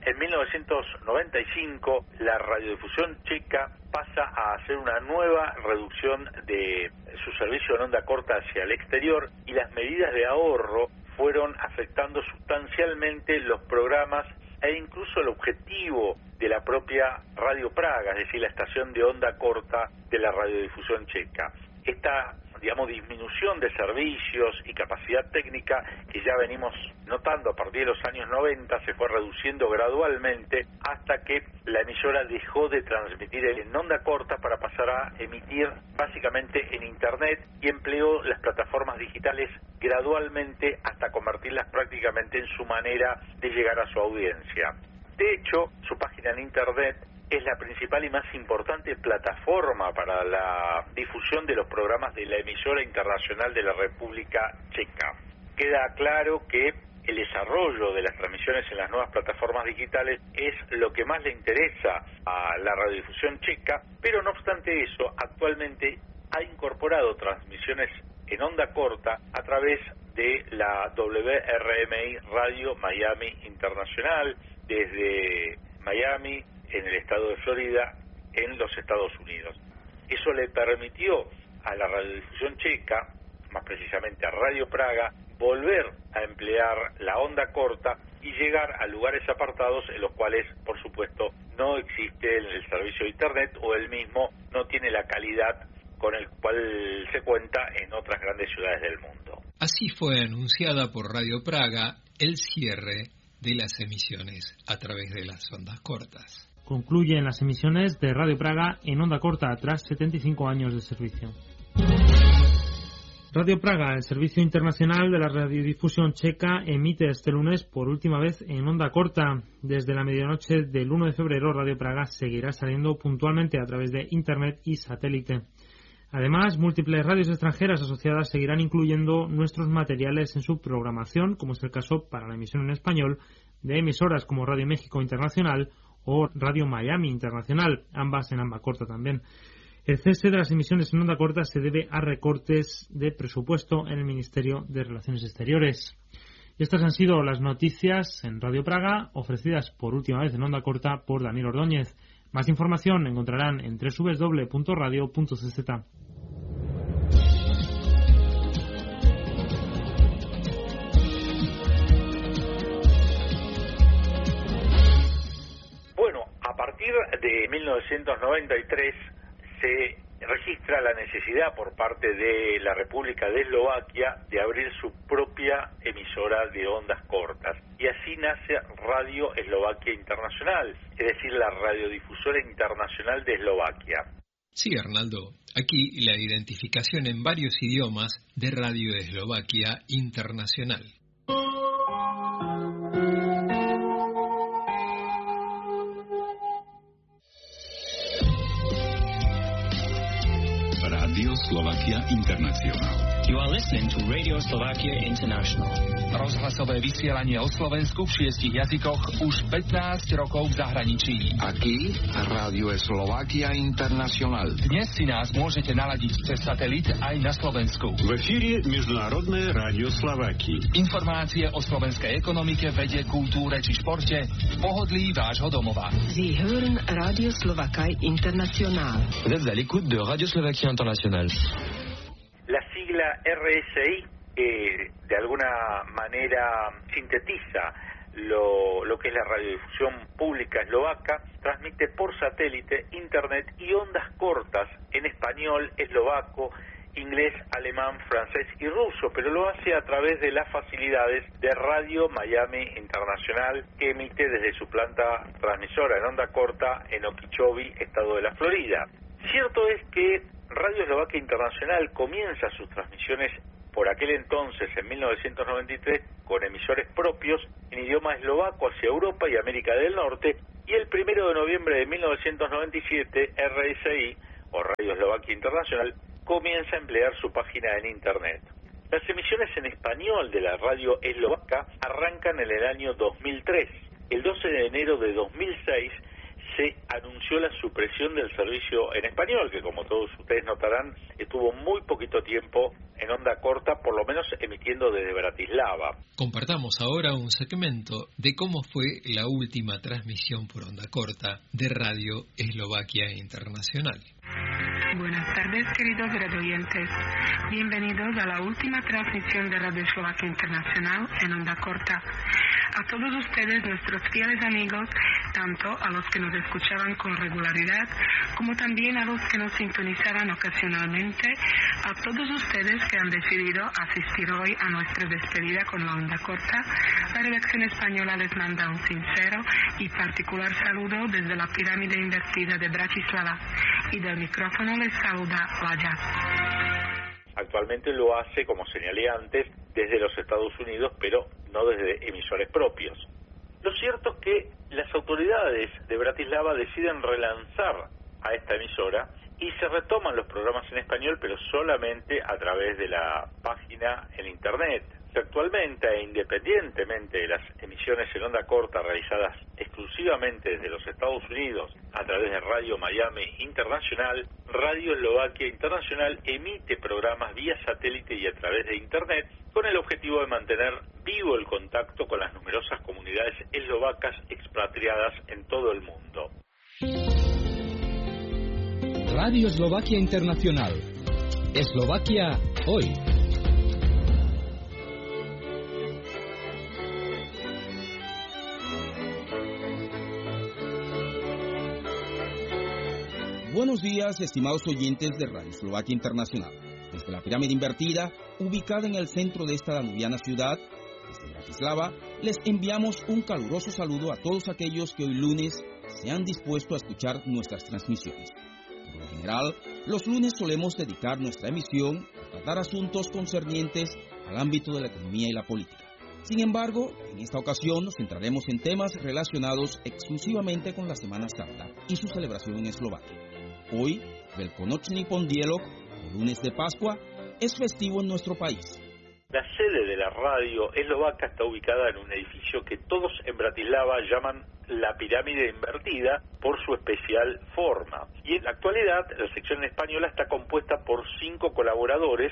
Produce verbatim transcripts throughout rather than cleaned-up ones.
En mil novecientos noventa y cinco, la radiodifusión checa pasa a hacer una nueva reducción de su servicio en onda corta hacia el exterior, y las medidas de ahorro fueron afectando sustancialmente los programas e incluso el objetivo de la propia Radio Praga, es decir, la estación de onda corta de la radiodifusión checa. Esta, digamos, disminución de servicios y capacidad técnica que ya venimos notando a partir de los años noventa se fue reduciendo gradualmente hasta que la emisora dejó de transmitir en onda corta para pasar a emitir básicamente en Internet, y empleó las plataformas digitales gradualmente hasta convertirlas prácticamente en su manera de llegar a su audiencia. De hecho, su página en Internet es la principal y más importante plataforma para la difusión de los programas de la emisora internacional de la República Checa. Queda claro que el desarrollo de las transmisiones en las nuevas plataformas digitales es lo que más le interesa a la radiodifusión checa, pero no obstante eso, actualmente ha incorporado transmisiones en onda corta a través de la W R M I Radio Miami Internacional, desde Miami, en el estado de Florida, en los Estados Unidos. Eso le permitió a la radiodifusión checa, más precisamente a Radio Praga, volver a emplear la onda corta y llegar a lugares apartados en los cuales, por supuesto, no existe el servicio de Internet, o el mismo no tiene la calidad con el cual se cuenta en otras grandes ciudades del mundo. Así fue anunciada por Radio Praga el cierre de las emisiones a través de las ondas cortas. Concluyen las emisiones de Radio Praga en onda corta tras setenta y cinco años de servicio. Radio Praga, el servicio internacional de la radiodifusión checa, emite este lunes por última vez en onda corta. Desde la medianoche del uno de febrero, Radio Praga seguirá saliendo puntualmente a través de Internet y satélite. Además, múltiples radios extranjeras asociadas seguirán incluyendo nuestros materiales en su programación, como es el caso para la emisión en español de emisoras como Radio México Internacional o Radio Miami Internacional, ambas en onda corta también. El cese de las emisiones en onda corta se debe a recortes de presupuesto en el Ministerio de Relaciones Exteriores. Y estas han sido las noticias en Radio Praga, ofrecidas por última vez en onda corta por Daniel Ordóñez. Más información encontrarán en doble u doble u doble u punto radio punto c z. Bueno, a partir de mil novecientos noventa y tres se registra la necesidad por parte de la República de Eslovaquia de abrir su propia emisora de ondas cortas, y así nace Radio Eslovaquia Internacional, es decir, la radiodifusora internacional de Eslovaquia. Sí, Arnaldo, aquí la identificación en varios idiomas de Radio Eslovaquia Internacional. Radio Slovakia International. You are listening to Radio Slovakia International. Rozhlasové vysielanie o Slovensku v šiestich jazykoch už pätnásť rokov v zahraničí. Aquí Radio Slovakia International. Dnes si nás môžete naladiť cez satelit aj na Slovensku. V efíre Medzinárodné rádio Slováky. Informácie o slovenskej ekonomike, vede, kultúre či športe v pohodlí vášho domova. Sie hören Radio Slovakia International. Vous êtes à l'écoute de Radio Slovakia International. La sigla R S I eh, de alguna manera sintetiza lo, lo que es la radiodifusión pública eslovaca. Transmite por satélite, internet y ondas cortas en español, eslovaco, inglés, alemán, francés y ruso, pero lo hace a través de las facilidades de Radio Miami Internacional, que emite desde su planta transmisora en onda corta en Okeechobee, estado de la Florida. Cierto es que Radio Eslovaquia Internacional comienza sus transmisiones por aquel entonces, en mil novecientos noventa y tres, con emisores propios en idioma eslovaco hacia Europa y América del Norte, y el primero de noviembre de mil novecientos noventa y siete, R S I, o Radio Eslovaquia Internacional, comienza a emplear su página en Internet. Las emisiones en español de la radio eslovaca arrancan en el año dos mil tres. El doce de enero de dos mil seis se anunció la supresión del servicio en español, que como todos ustedes notarán, estuvo muy poquito tiempo en onda corta, por lo menos emitiendo desde Bratislava. Compartamos ahora un segmento de cómo fue la última transmisión por onda corta de Radio Eslovaquia Internacional. Buenas tardes, queridos radioyentes. Bienvenidos a la última transmisión de Radio Eslovaquia Internacional en onda corta. A todos ustedes, nuestros fieles amigos, tanto a los que nos escuchaban con regularidad, como también a los que nos sintonizaban ocasionalmente, a todos ustedes que han decidido asistir hoy a nuestra despedida con la onda corta, la redacción española les manda un sincero y particular saludo desde la pirámide invertida de Bratislava, y del micrófono les saluda Vaya. Actualmente lo hace, como señalé antes, desde los Estados Unidos, pero no desde emisores propios. Lo cierto es que las autoridades de Bratislava deciden relanzar a esta emisora y se retoman los programas en español, pero solamente a través de la página en Internet. Actualmente, e independientemente de las emisiones en onda corta realizadas exclusivamente desde los Estados Unidos a través de Radio Miami Internacional, Radio Eslovaquia Internacional emite programas vía satélite y a través de Internet con el objetivo de mantener vivo el contacto con las numerosas comunidades eslovacas expatriadas en todo el mundo. Radio Eslovaquia Internacional. Eslovaquia hoy. Buenos días, estimados oyentes de Radio Eslovaquia Internacional. Desde la pirámide invertida, ubicada en el centro de esta danubiana ciudad, desde Bratislava, les enviamos un caluroso saludo a todos aquellos que hoy lunes se han dispuesto a escuchar nuestras transmisiones. Por lo general, los lunes solemos dedicar nuestra emisión a tratar asuntos concernientes al ámbito de la economía y la política. Sin embargo, en esta ocasión nos centraremos en temas relacionados exclusivamente con la Semana Santa y su celebración en Eslovaquia. Hoy, Velkonočný pondielok, o lunes de Pascua, es festivo en nuestro país. La sede de la radio eslovaca está ubicada en un edificio que todos en Bratislava llaman la pirámide invertida por su especial forma. Y en la actualidad, la sección española está compuesta por cinco colaboradores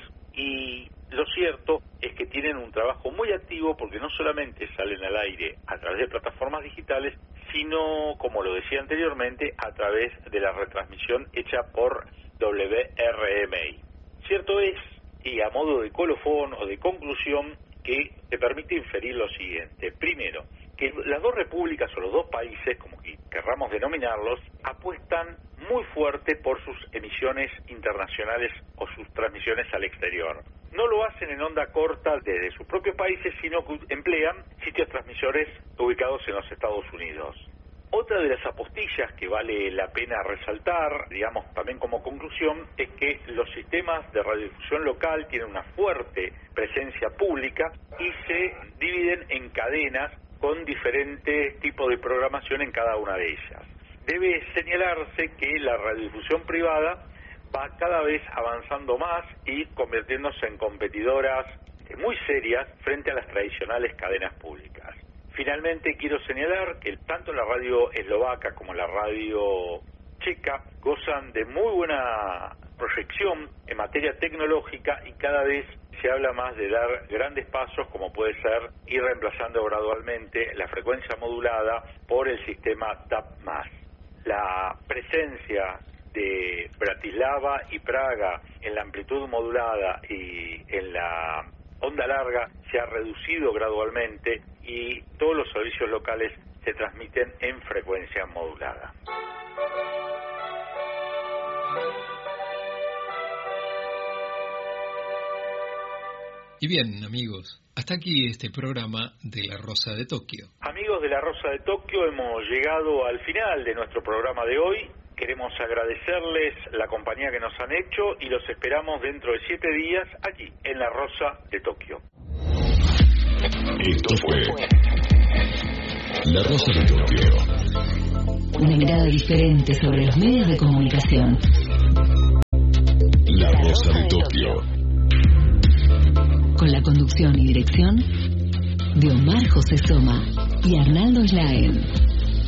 y lo cierto es que tienen un trabajo muy activo porque no solamente salen al aire a través de plataformas digitales, sino, como lo decía anteriormente, a través de la retransmisión hecha por W R M I. Cierto es, y a modo de colofón o de conclusión, que te permite inferir lo siguiente. Primero, que las dos repúblicas o los dos países, como querramos denominarlos, apuestan muy fuerte por sus emisiones internacionales o sus transmisiones al exterior. No lo hacen en onda corta desde sus propios países, sino que emplean sitios transmisores ubicados en los Estados Unidos. Otra de las apostillas que vale la pena resaltar, digamos también como conclusión, es que los sistemas de radiodifusión local tienen una fuerte presencia pública y se dividen en cadenas con diferentes tipos de programación en cada una de ellas. Debe señalarse que la radiodifusión privada va cada vez avanzando más y convirtiéndose en competidoras muy serias frente a las tradicionales cadenas públicas. Finalmente quiero señalar que tanto la radio eslovaca como la radio checa gozan de muy buena proyección en materia tecnológica y cada vez se habla más de dar grandes pasos, como puede ser ir reemplazando gradualmente la frecuencia modulada por el sistema D A B más. La presencia de Bratislava y Praga en la amplitud modulada y en la onda larga se ha reducido gradualmente y todos los servicios locales se transmiten en frecuencia modulada. Y bien, amigos, hasta aquí este programa de La Rosa de Tokio. Amigos de La Rosa de Tokio, hemos llegado al final de nuestro programa de hoy. Queremos agradecerles la compañía que nos han hecho y los esperamos dentro de siete días aquí, en La Rosa de Tokio. Esto fue La Rosa de Tokio. Una mirada diferente sobre los medios de comunicación. La Rosa de Tokio. Con la conducción y dirección de Omar José Soma y Arnaldo Slaen.